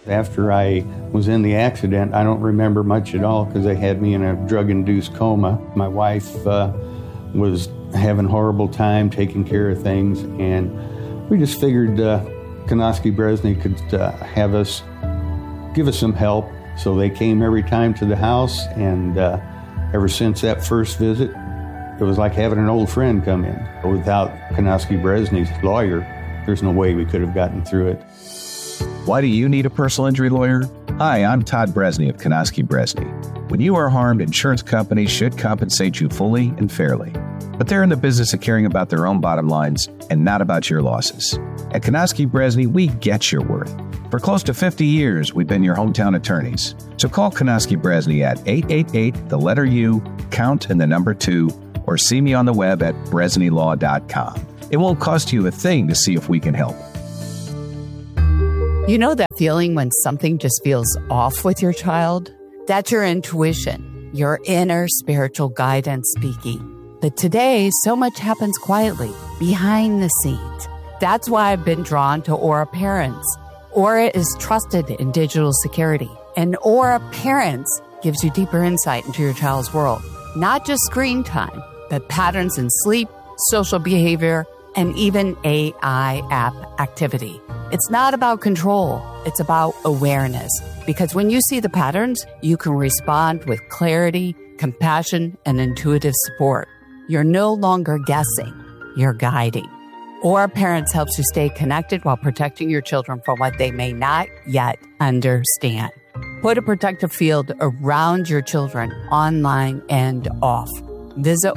After I was in the accident, I don't remember much at all because they had me in a drug-induced coma. My wife was having a horrible time taking care of things, and we just figured Konofsky Bresny could give us some help. So they came every time to the house, and ever since that first visit, it was like having an old friend come in. Without Konofsky Bresny's lawyer, there's no way we could have gotten through it. Why do you need a personal injury lawyer? Hi, I'm Todd Bresny of Konofsky Bresny. When you are harmed, insurance companies should compensate you fully and fairly. But they're in the business of caring about their own bottom lines and not about your losses. At Konofsky Bresny, we get your worth. For close to 50 years, we've been your hometown attorneys. So call Konofsky Bresny at 888-U, count and the number 2, or see me on the web at bresnylaw.com. It won't cost you a thing to see if we can help. You know that feeling when something just feels off with your child? That's your intuition, your inner spiritual guidance speaking. But today, so much happens quietly, behind the scenes. That's why I've been drawn to Aura Parents. Aura is trusted in digital security, and Aura Parents gives you deeper insight into your child's world. Not just screen time, but patterns in sleep, social behavior, and even AI app activity. It's not about control, it's about awareness. Because when you see the patterns, you can respond with clarity, compassion, and intuitive support. You're no longer guessing, you're guiding. Aura Parents helps you stay connected while protecting your children from what they may not yet understand. Put a protective field around your children, online and off. Visit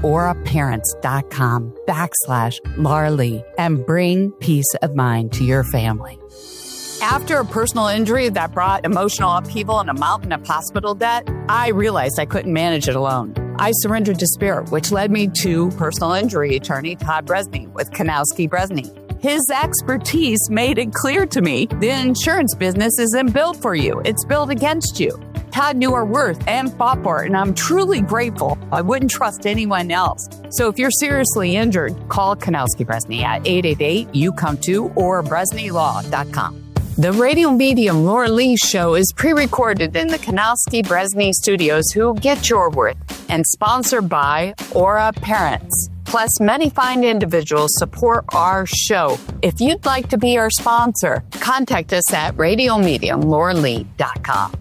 auraparents.com/Laura and bring peace of mind to your family. After a personal injury that brought emotional upheaval and a mountain of hospital debt, I realized I couldn't manage it alone. I surrendered to spirit, which led me to personal injury attorney Todd Bresny with Konofsky Bresny. His expertise made it clear to me the insurance business isn't built for you. It's built against you. Todd knew our worth and fought for it, and I'm truly grateful. I wouldn't trust anyone else. So if you're seriously injured, call Konofsky Bresny at 888-U-COME-TO or BresnyLaw.com. The radio medium Laura Lee show is pre-recorded in the Konofsky Bresny studios who get your worth and sponsored by Aura Parents. Plus, many fine individuals support our show. If you'd like to be our sponsor, contact us at radiomediumlauralee.com.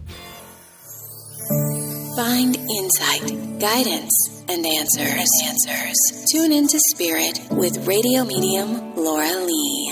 Find insight, guidance, and answers. Tune into Spirit with radio medium Laura Lee.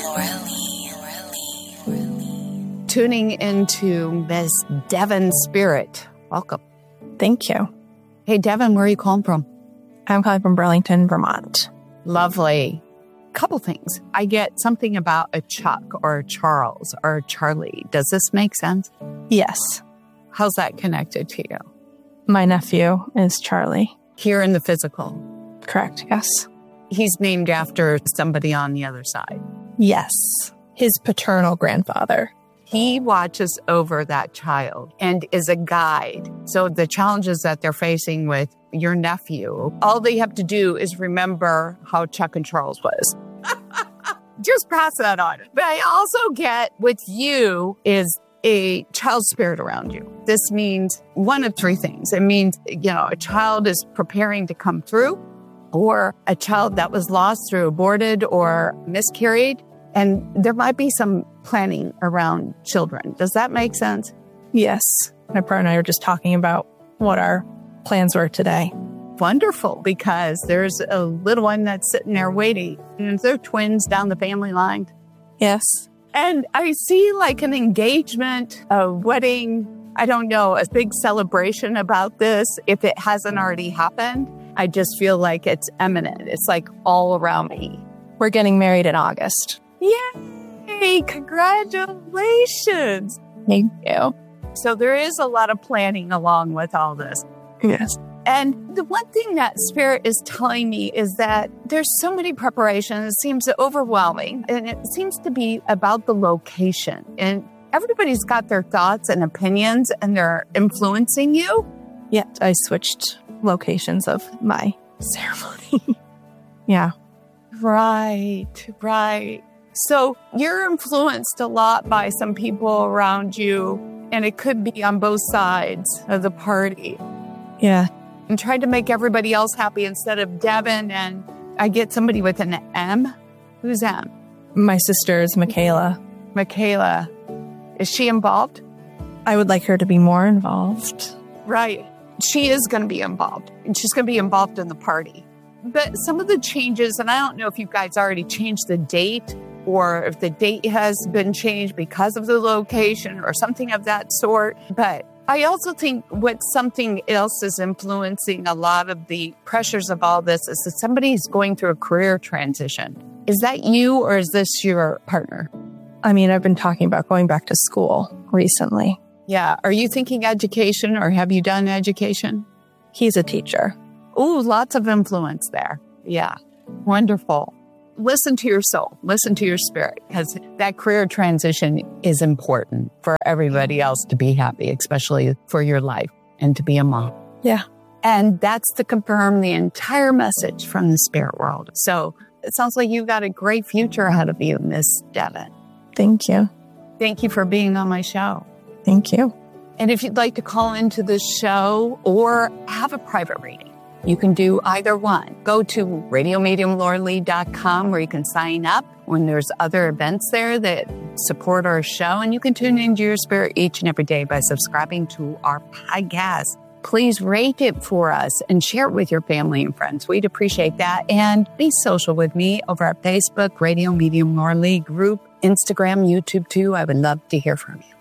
Tuning into Miss Devin Spirit. Welcome. Thank you. Hey, Devin, where are you calling from? I'm calling from Burlington, Vermont. Lovely. Couple things. I get something about a Chuck or a Charles or a Charlie. Does this make sense? Yes. How's that connected to you? My nephew is Charlie. Here in the physical? Correct, yes. He's named after somebody on the other side? Yes. His paternal grandfather. He watches over that child and is a guide. So the challenges that they're facing with your nephew, all they have to do is remember how Chuck and Charles was. Just pass that on. But I also get with you is a child spirit around you. This means one of three things. It means, a child is preparing to come through, or a child that was lost through aborted or miscarried. And there might be some planning around children. Does that make sense? Yes. My partner and I were just talking about what our plans were today. Wonderful, because there's a little one that's sitting there waiting. And they're twins down the family line. Yes. And I see like an engagement, a wedding, I don't know, a big celebration about this. If it hasn't already happened, I just feel like it's imminent. It's like all around me. We're getting married in August. Yay! Congratulations! Thank you. So there is a lot of planning along with all this. Yes. And the one thing that Spirit is telling me is that there's so many preparations. It seems overwhelming. And it seems to be about the location. And everybody's got their thoughts and opinions, and they're influencing you. Yeah, I switched locations of my ceremony. Yeah. Right. So you're influenced a lot by some people around you, and it could be on both sides of the party. Yeah. And tried to make everybody else happy instead of Devin. And I get somebody with an M. Who's M? My sister is Michaela. Michaela. Is she involved? I would like her to be more involved. Right. She is going to be involved. And she's going to be involved in the party. But some of the changes, and I don't know if you guys already changed the date or if the date has been changed because of the location or something of that sort. But I also think what something else is influencing a lot of the pressures of all this is that somebody's going through a career transition. Is that you or is this your partner? I mean, I've been talking about going back to school recently. Yeah. Are you thinking education or have you done education? He's a teacher. Ooh, lots of influence there. Yeah. Wonderful. Listen to your soul. Listen to your spirit, because that career transition is important for everybody else to be happy, especially for your life and to be a mom. Yeah. And that's to confirm the entire message from the spirit world. So it sounds like you've got a great future ahead of you, Miss Devin. Thank you. Thank you for being on my show. Thank you. And if you'd like to call into the show or have a private reading, you can do either one. Go to radiomediumlauralee.com where you can sign up when there's other events there that support our show. And you can tune into your spirit each and every day by subscribing to our podcast. Please rate it for us and share it with your family and friends. We'd appreciate that. And be social with me over at Facebook, Radio Medium Laura Lee group, Instagram, YouTube too. I would love to hear from you.